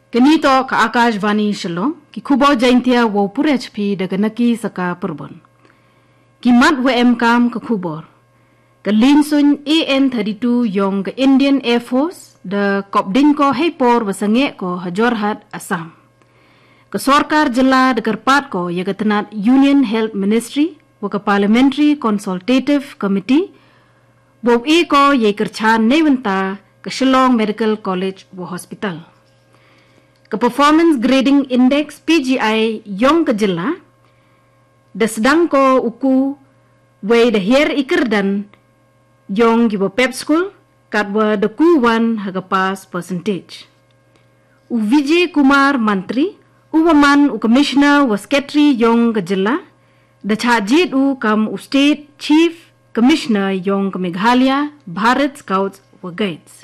Ganito ka Akashvani Shalom, ki kubo jaintia wo pure HP daga naki saka perbon. Ki mat we kam ka kubor. Ka linsun AN-32 yong ka Indian Air Force da kopdin ko haipor wasange ko Hajorhat Assam. Ka sorkar jila da karpat ko yaga tenat Union Health Ministry wa ka Parliamentary Consultative Committee wo ko ye kerchan neventa ka Shillong Medical College wa Hospital. Ke Performance Grading Index PGI yong ke jela da sedang ko uku we da hier ikerdan yong gibo pep school katwa da kuwan haga pass percentage. U Vijay Kumar Mantri uwaman u Commissioner wa Secretary yong ke jela da chajit u kam u State Chief Commissioner yong ke Meghalaya Bharat Scouts wa Guides.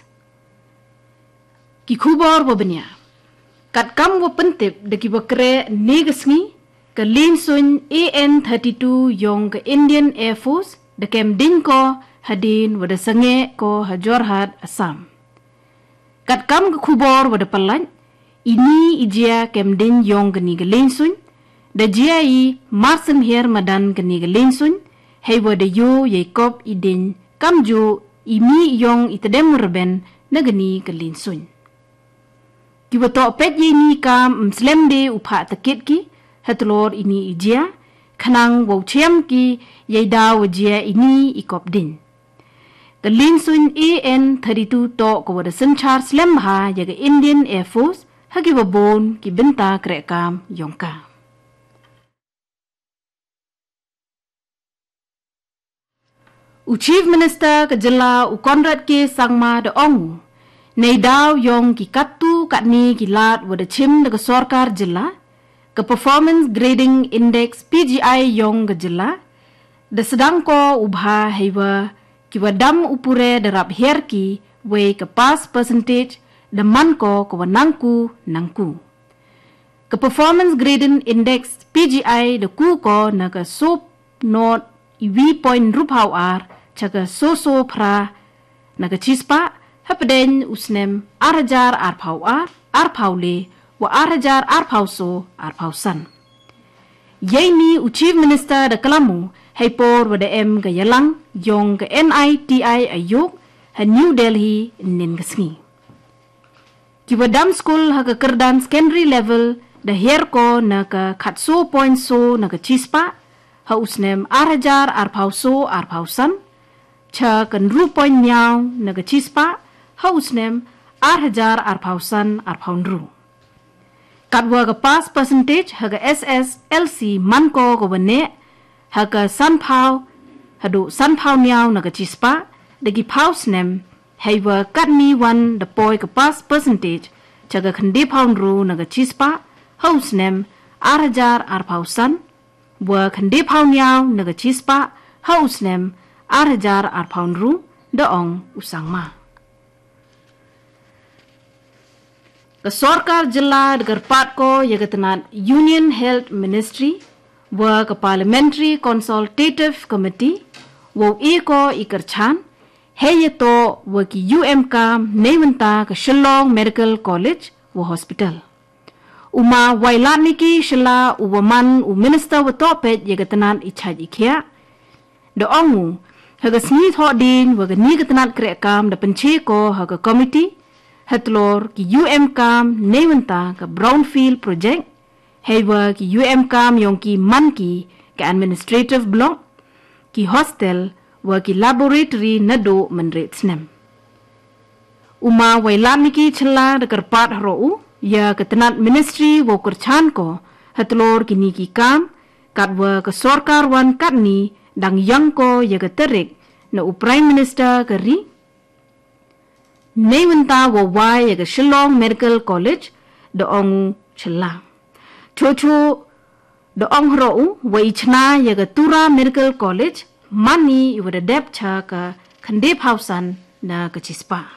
Ki khubor wa benya kat kam wa pentip da ki bakre negasngi ka linsun AN-32 yong ka Indian Air Force da kem din ko hadin wada sange ko Hajorhat Assam. Kat kam ka khubor wada palan ini ijia kem din yong ka ni ka linsun da jia i marsem her madan ka ni ka linsun hay wada yo Jacob idin kam jo imi yong itadem reben na gani ka linsun. Kiwato pet ni kam mslem de upha takit ki hatlor ini ijia khanang wo chem ki yeda wajia ini ikop din. Kalin sun AN-32 to ko wada sanchar slem ha yaga Indian Air Force hagi wabon ki benta krekam yongka. Chief Minister ke jela u Conrad K. Sangma de Ongu nei daw yong ki katu katni ki lat wada chim daga sorkar jila ke Performance Grading Index PGI yong ke jila da sedang ko ubha heiwa ki wadam upure darab herki we ke pass percentage da man ko wanangku nangku. Ke Performance Grading Index PGI da ku ko na ke sop not iwi point ruphaw ar chaga so pra na ke chispa hapden usnem arajar arpau arpaule wa arajar arpauso arpausan. Yaini Chief Minister da Kalamu haipor wada em ga yalang yong ga NITI ayuk ha New Delhi nin gasngi. Kiwadam school ha ga kerdan secondary level da herko na ka khatso point so na ka chispa ha usnem arajar arpauso arpausan cha kan ru point nyaw na ka chispa hausnem arhajar arpausan arpaunru. Katwa ka pass percentage haga SSLC manko ko wane haga sanpau hadu sanpau niaw naga chispa dagi pausnem heiwa katni wan da poi ka pass percentage chaga khandi paunru naga chispa hausnem arhajar arpausan wa khandi pau niaw naga chispa hausnem arhajar arpaunru da ong usangma. Ke sorkar jila degar pat ko yaga tenat Union Health Ministry wa ke Parliamentary Consultative Committee wa ko ikerchan heyeto wa ki UMK neventa ke Shillong Medical College wa Hospital. Uma wailat niki shila uwaman u minister wa topet yaga tenat ichaj ikhya da ongu haga smith hodin wa ke ni ke tenat krekam da penche ko haga committee hatlor ki UMCAM neventa ka Brownfield Project heiwa ki UMCAM yong ki man ki administrative block ki hostel wa ki laboratory nado menretsnem. Uma wailam ki chela de karpat ro ya ketenat ministry wo kerchan ko hatlor ki ni ki kam katwa ke sorkar wan katni dang yang ko ya keterik na u prime minister keri neventa wa wai yaga Shillong Medical College da ong chela. Chocho da ong ro wa ichna yaga Tura Medical College mani iwada dep cha ka khandep hausan na ka chispa.